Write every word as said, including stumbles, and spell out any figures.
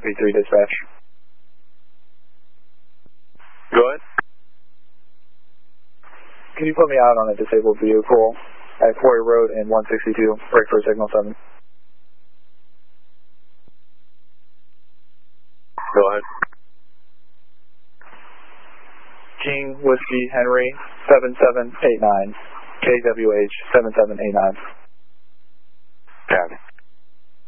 B three dispatch. Go ahead. Can you put me out on a disabled vehicle at Quarry Road and one sixty-two, break for signal seven? Go ahead. King Whiskey Henry seven seven eight nine, K W H seven seven eight nine. Copy.